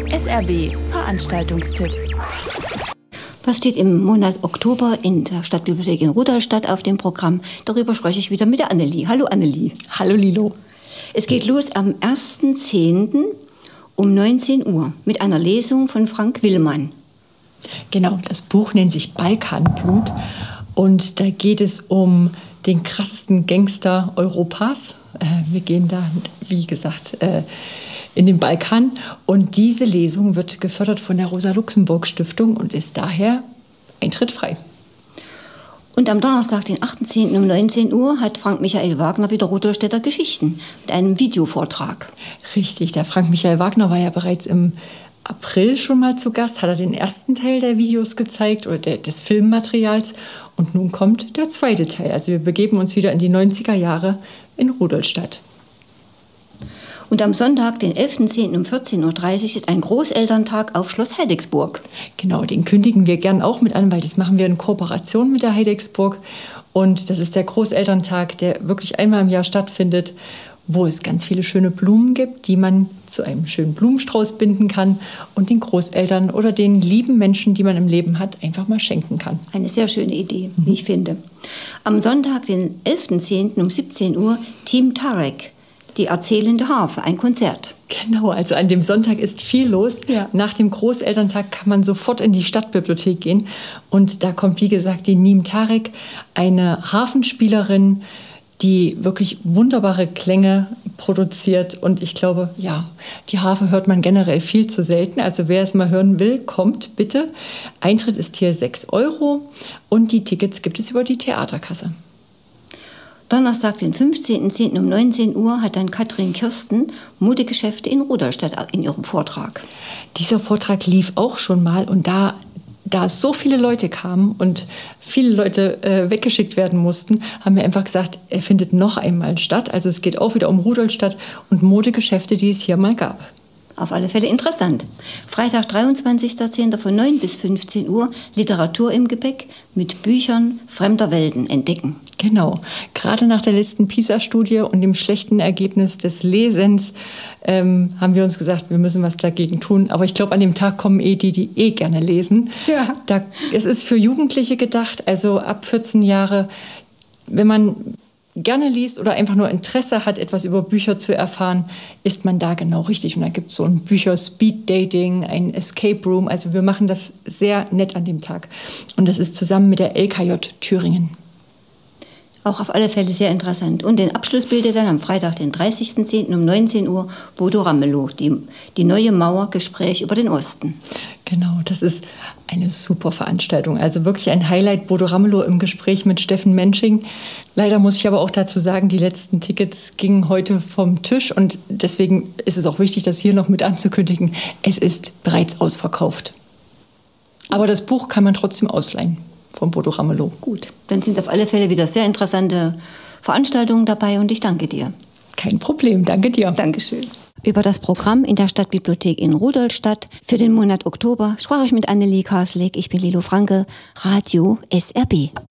SRB Veranstaltungstipp. Was steht im Monat Oktober in der Stadtbibliothek in Rudolstadt auf dem Programm? Darüber spreche ich wieder mit der Annelie. Hallo Annelie. Hallo Lilo. Es geht los am 1.10. um 19 Uhr mit einer Lesung von Frank Willmann. Genau, das Buch nennt sich Balkanblut und da geht es um den krassesten Gangster Europas. Wir gehen da, wie gesagt, in den Balkan und diese Lesung wird gefördert von der Rosa-Luxemburg-Stiftung und ist daher eintrittfrei. Und am Donnerstag, den 8.10. um 19 Uhr, hat Frank Michael Wagner wieder Rudolstädter Geschichten mit einem Videovortrag. Richtig, der Frank Michael Wagner war ja bereits im April schon mal zu Gast, hat er den ersten Teil der Videos gezeigt oder des Filmmaterials und nun kommt der zweite Teil. Also wir begeben uns wieder in die 90er Jahre in Rudolstadt. Und am Sonntag, den 11.10. um 14.30 Uhr ist ein Großelterntag auf Schloss Heidecksburg. Genau, den kündigen wir gern auch mit an, weil das machen wir in Kooperation mit der Heidecksburg. Und das ist der Großelterntag, der wirklich einmal im Jahr stattfindet, wo es ganz viele schöne Blumen gibt, die man zu einem schönen Blumenstrauß binden kann und den Großeltern oder den lieben Menschen, die man im Leben hat, einfach mal schenken kann. Eine sehr schöne Idee, wie ich finde. Am Sonntag, den 11.10. um 17 Uhr, Team Tarek. Die erzählende Harfe, ein Konzert. Genau, also an dem Sonntag ist viel los. Ja. Nach dem Großelterntag kann man sofort in die Stadtbibliothek gehen. Und da kommt, wie gesagt, die Team Tarek, eine Harfenspielerin, die wirklich wunderbare Klänge produziert. Und ich glaube, ja, die Harfe hört man generell viel zu selten. Also wer es mal hören will, kommt bitte. Eintritt ist hier 6 € und die Tickets gibt es über die Theaterkasse. Donnerstag, den 15.10. um 19 Uhr hat dann Katrin Kirsten Modegeschäfte in Rudolstadt in ihrem Vortrag. Dieser Vortrag lief auch schon mal und da so viele Leute kamen und viele Leute weggeschickt werden mussten, haben wir einfach gesagt, er findet noch einmal statt. Also es geht auch wieder um Rudolstadt und Modegeschäfte, die es hier mal gab. Auf alle Fälle interessant. Freitag, 23.10. von 9 bis 15 Uhr Literatur im Gepäck mit Büchern fremder Welten entdecken. Genau. Gerade nach der letzten PISA-Studie und dem schlechten Ergebnis des Lesens haben wir uns gesagt, wir müssen was dagegen tun. Aber ich glaube, an dem Tag kommen die gerne lesen. Ja. Es ist für Jugendliche gedacht, also ab 14 Jahre, wenn man gerne liest oder einfach nur Interesse hat, etwas über Bücher zu erfahren, ist man da genau richtig. Und da gibt es so ein Bücher-Speed-Dating, ein Escape Room. Also wir machen das sehr nett an dem Tag. Und das ist zusammen mit der LKJ Thüringen. Auch auf alle Fälle sehr interessant. Und den Abschluss bildet dann am Freitag, den 30.10. um 19 Uhr Bodo Ramelow, die neue Mauer, Gespräch über den Osten. Genau, das ist eine super Veranstaltung. Also wirklich ein Highlight, Bodo Ramelow im Gespräch mit Steffen Mensching. Leider muss ich aber auch dazu sagen, die letzten Tickets gingen heute vom Tisch. Und deswegen ist es auch wichtig, das hier noch mit anzukündigen. Es ist bereits ausverkauft. Aber das Buch kann man trotzdem ausleihen. Von Bodo Ramelow. Gut, dann sind auf alle Fälle wieder sehr interessante Veranstaltungen dabei und ich danke dir. Kein Problem, danke dir. Dankeschön. Über das Programm in der Stadtbibliothek in Rudolstadt für den Monat Oktober sprach ich mit Annelie Karslek. Ich bin Lilo Franke, Radio SRB.